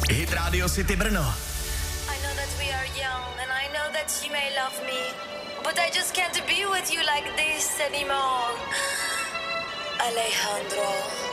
Hit Radio City Brno. I know that we are young and I know that you may love me, but I just can't be with you like this anymore. Alejandro.